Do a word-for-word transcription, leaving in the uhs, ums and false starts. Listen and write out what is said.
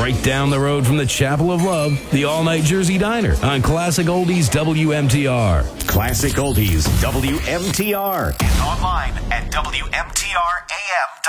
right down the road from the Chapel of Love, the all-night Jersey Diner on Classic Oldies W M T R. Classic Oldies W M T R. And online at W M T R A M.